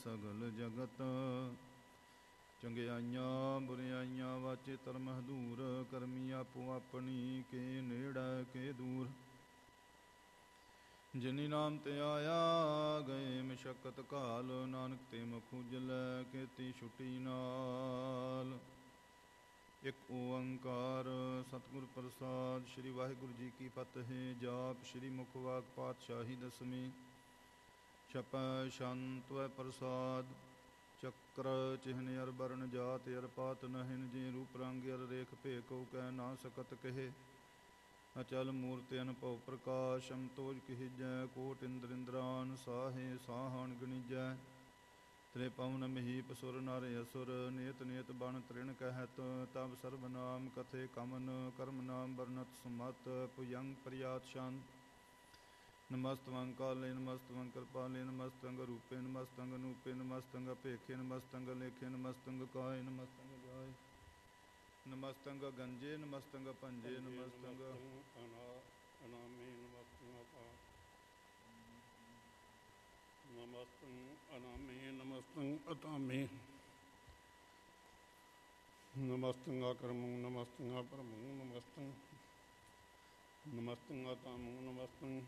ਸਗਲ ਜਗਤ ਚੰਗਿਆਈਆਂ ਬੁਰਿਆਈਆਂ ਵਾਚੇ ਧਰਮ ਹਦੂਰ ਕਰਮੀ ਆਪੋ ਆਪਣੀ ਕੇ ਨੇੜੇ ਕੇ ਦੂਰ ਜਿਨੀ ਨਾਮ ਤੇ ਆਇਆ ਗਏ ਮਸ਼ਕਤ ਘਾਲ ਨਾਨਕ ਤੇ ਮੁਖ ਉਜਲੈ ਕੀਤੀ ਛੁਟੀ ਨਾਲ। ਇੱਕ ਓੰਕਾਰ ਸਤਿਗੁਰ ਪ੍ਰਸਾਦ। ਸ੍ਰੀ ਵਾਹਿਗੁਰੂ ਜੀ ਕੀ ਫਤਿਹ। ਜਾਪ ਸ੍ਰੀ ਮੁਖ ਵਾਕ ਪਾਤਸ਼ਾਹੀ ਦਸਵੀਂ। ਛਪੈ ਸ਼ੰਤ ਵੈ ਪ੍ਰਸਾਦ। ਚੱਕਰ ਚਿਹਨ ਅਰ ਬਰਨ ਜਾਤ ਅਰ ਪਾਤ ਨਹਿਨ ਜੀ ਰੂਪ ਰੰਗ ਅਰ ਰੇਖ ਭੇਕੋ ਕਹਿ ਨਾ ਸਕਤ ਕਹੇ। ਅਚਲ ਮੂਰਤਿ ਅਨਭਉ ਪ੍ਰਕਾਸ਼ ਅੰਤੋਜ ਕਹਿਜੈ ਕੋਟ ਇੰਦਰ ਇੰਦਰਾਨ ਸਾਹੇ ਸਾਹਣ ਗਣੀਜੈ। ਤ੍ਰੇ ਪਵਨ ਮਹੀਪ ਸੁਰ ਨਰ ਅਸੁਰ ਨੇਤ ਨੇਤ ਬਣ ਤ੍ਰਿਣ ਕਹਿਤ ਤਬ ਸਰਬ ਨਾਮ ਕਥੇ ਕਮਨ ਕਰਮ ਨਾਮ ਵਰਨਤ ਸੁਮਤ ਭੁਜੰਗ ਪ੍ਰਿਆਤ ਸ਼ੰਤ। ਨਮਸਤਵੰ ਕਾਲੇ ਨਮਸਤਵੰ ਕਿਰਪਾਲੇ ਨਮਸਤੰਗ ਰੂਪੇ ਨਮਸਤੰਗ ਅਨੂਪੇ ਨਮਸਤੰਗ ਅਭੇਖੇ ਨਮਸਤੰਗ ਲੇਖੇ ਨਮਸਤੰਗ ਕਾਏ ਨਮਸਤੰਗ ਜਾਏ ਨਮਸਤੰਗ ਗੰਜੇ ਨਮਸਤੰਗ ਭੰਜੇ ਨਮਸਤੰਗ ਅਨਾਮੇ ਨਮਸਤੰ ਅਨਾਮੇ ਨਮਸਤੰ ਅਤਾਮੇ ਨਮਸਤੰ ਆਕਰਮੰ ਨਮਸਤੰ ਆਪਰਮੰ ਨਮਸਤੰ ਨਮਸਤੰ ਆਤਾਮੰ ਨਮਸਤੰ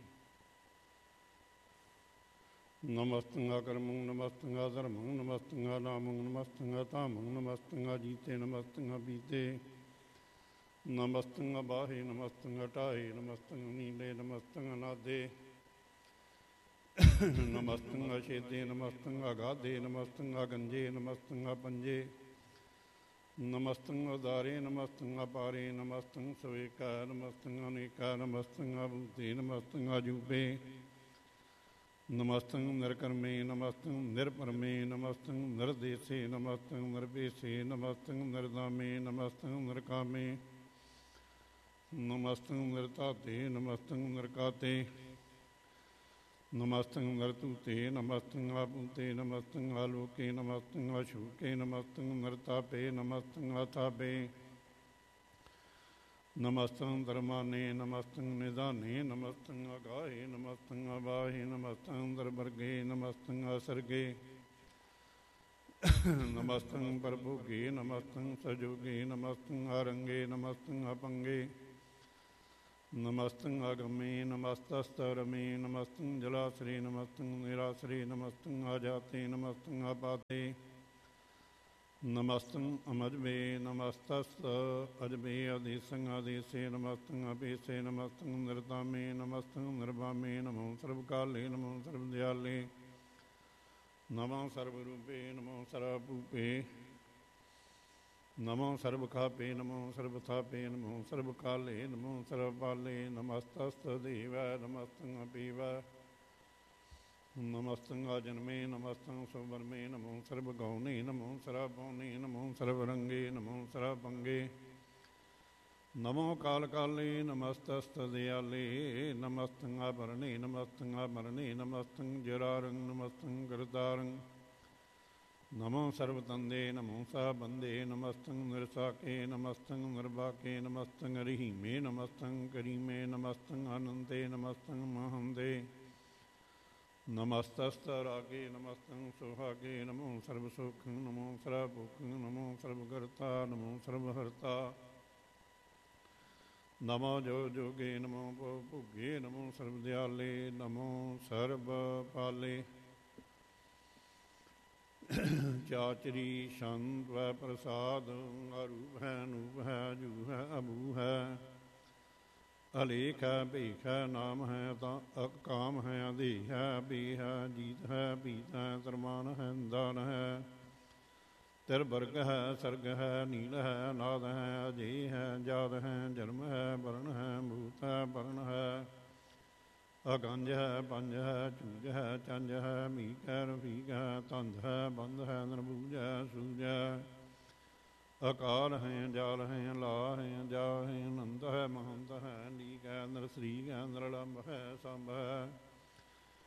ਨਮਸਤੰ ਆਕਰਮੰ ਨਮਸਤੰ ਆਧਰਮੰ ਨਮਸਤੰ ਆਨਾਮੰ ਨਮਸਤੰ ਆਤਾਮੰ ਨਮਸਤੰ ਆਜੀਤੇ ਨਮਸਤੰ ਅਬੀਤੇ ਨਮਸਤੰ ਅਬਾਹੇ ਨਮਸਤੰ ਅਟਾਏ ਨਮਸਤੰ ਨੀਲੇ ਨਮਸਤੰ ਅਨਾਦੇ ਨਮਸਤੰ ਅਛੇਦੇ ਨਮਸਤੰ ਅਗਾਧੇ ਨਮਸਤੰ ਅਗੰਜੇ ਨਮਸਤੰ ਅਪੰਜੇ ਨਮਸਤੰ ਉਦਾਰੇ ਨਮਸਤੰ ਅਪਾਰੇ ਨਮਸਤੰ ਸਵੇਕਾ ਨਮਸਤੰ ਅਨੇਕਾ ਨਮਸਤੰ ਅਭੂਤੇ ਨਮਸਤੰ ਅਜੂਬੇ ਨਮਸਤੰ ਨਿਰਕਰਮੇ ਨਮਸਤੰ ਨਿਰਪਰਮੇ ਨਮਸਤੰ ਨਿਰਦੇਸੇ ਨਮਸਤੰ ਨਿਰਭੇਸੇ ਨਮਸਤੰ ਨਿਰਦਾਮੇ ਨਮਸਤੰ ਨਿਰਕਾਮੇ ਨਮਸਤੰ ਨਿਰਧਾਤੇ ਨਮਸਤੰ ਨਿਰਕਾਤੇ ਨਮਸਤੰ ਨਿਰਤੂਤੇ ਨਮਸਤੰ ਆਪੂਤੇ ਨਮਸਤੰ ਆਲੋਕੇ ਨਮਸਤੰ ਅਸ਼ੂਕੇ ਨਮਸਤੰ ਨਿਰਤਾਪੇ ਨਮਸਤੰ ਆਤਾਪੇ ਨਮਸਤੰ ਧਰਮਾਨੇ ਨਮਸਤੰ ਨਿਧਾਨੇ ਨਮਸਤੰ ਅਗਾਹੇ ਨਮਸਤੰ ਅਬਾਹੇ ਨਮਸਤੰ ਅੰਦਰਵਰਗੇ ਨਮਸਤੰ ਅਸਰਗੇ ਨਮਸਤੰ ਪਰਭੋਗੇ ਨਮਸਤੰ ਸਜੋਗੇ ਨਮਸਤੰ ਆਰੰਗੇ ਨਮਸਤੰ ਅਪੰਗੇ ਨਮਸਤੰ ਆਗਮੇ ਨਮਸਤਸਤਰਮੇ ਨਮਸਤੰ ਜਲਾਸਰੇ ਨਮਸਤੰ ਨਿਰਾਸਰੇ ਨਮਸਤੰ ਆਜਾਤੇ ਨਮਸਤੰ ਆਪਾਤੇ ਨਮਸਤੰ ਅਮਜਬੇ ਨਮਸਤਸ ਅਜਬੇ ਆਦੇਸੰ ਆਦੇਸੇ ਨਮਸਤੰ ਅਭੇਸੇ ਨਮਸਤੰ ਨਿਰਤਾਮੇ ਨਮਸਤੰ ਨਿਰਵਾਮੇ ਨਮੋ ਸਰਬਕਾਲੇ ਨਮੋ ਸਰਬਦਿਆਲੇ ਨਮੋ ਸਰਬਰੂਪੇ ਨਮੋ ਸਰਭੂਪੇ ਨਮੋ ਸਰਬਖਾਪੇ ਨਮੋ ਸਰਬਥਾਪੇ ਨਮੋ ਸਰਬਕਾਲੇ ਨਮੋ ਸਰਬਪਾਲੇ ਨਮਸਤਸ ਦੇਵੈ ਨਮਸਤੰ ਅਪੀਵੈ ਨਮਸਤੰ ਆਜਨਮੇ ਨਮਸਤੰ ਸੁਬਰਮੇ ਨਮੋ ਸਰਬਗੌਨੇ ਨਮੋ ਸਰਾਭੌਨੇ ਨਮੋ ਸਰਬਰੰਗੇ ਨਮੋ ਸਰਾਭੰਗੇ ਨਮੋ ਕਾਲ ਕਾਲੇ ਨਮਸਤਸ ਦਿਆਲੇ ਨਮਸਤੰ ਆਭਰਣੇ ਨਮਸਤੰ ਆਭਰਣੇ ਨਮਸਤੰ ਜਰਾਰੰ ਨਮਸਤੰ ਕਰਤਾਰੰ ਨਮੋ ਸਰਬਤੰਦੇ ਨਮੋ ਸਾਬੰਦੇ ਨਮਸਤੰ ਨਿਰਸਾਕੇ ਨਮਸਤੰ ਨਿਰਬਾਕੇ ਨਮਸਤੰ ਰਹੀਮੇ ਨਮਸਤੰ ਕਰੀਮੇ ਨਮਸਤੰ ਆਨੰਦੇ ਨਮਸਤੰ ਮਹੰਦੇ ਨਮਸਤਸ ਰਾਗੇ ਨਮਸਤੰ ਸੁਹਾਗੇ ਨਮੋ ਸਰਬ ਸੁਖੰ ਨਮੋ ਸਰਭੁਖੰ ਨਮੋ ਸਰਬਗਰਤਾ ਨਮੋ ਸਰਬਹਰਤਾ ਨਮੋ ਜੋ ਜੋਗੇ ਨਮੋ ਭੁਗੇ ਨਮੋ ਸਰਬਦਿਆਲੇ ਨਮੋ ਸਰਬ ਪਾਲੇ ਚਾਚਰੀ ਸ਼ੰਤ ਵੈ ਪ੍ਰਸਾਦ ਅਰੂਪ ਹੈ ਅਨੂਪ ਹੈ ਅਜੂ ਹੈ ਅਬੂ ਹੈ ਅਲੇਖ ਹੈ ਭੇਖ ਹੈ ਨਾਮ ਹੈ ਤਾਂ ਅਕਾਮ ਹੈ ਆਦੇਹ ਹੈ ਬੇ ਹੈ ਜੀਤ ਹੈ ਪੀਤ ਹੈ ਸਰਮਾਨ ਹੈ ਦਾਨ ਹੈ ਤਿਰਵਰਗ ਹੈ ਸਰਗ ਹੈ ਨੀਲ ਹੈ ਨਾਦ ਹੈ ਅਜੇ ਹੈ ਜਾਦ ਹੈ ਜਨਮ ਹੈ ਵਰਨ ਹੈ ਭੂਤ ਹੈ ਵਰਨ ਹੈ ਅਗੰਜ ਹੈ ਪੰਜ ਹੈ ਚੂਜ ਹੈ ਚੰਜ ਹੈ ਮੀਕ ਹੈ ਰਫੀਕ ਹੈ ਤੰਦ ਹੈ ਬੰਦ ਹੈ ਨਿਰਬੂਜ ਹੈ ਸੂਜ ਹੈ ਅਕਾਲ ਹੈ ਜਾਲ ਹੈ ਲਾ ਹੈ ਜਾ ਹੈ ਅਨੰਦ ਹੈ ਮਹੰਤ ਹੈ ਲੀਕ ਹੈ ਨਿਰਸਰੀਕ ਹੈ ਨਿਰਲੰਭ ਹੈ ਸੰਭ ਹੈ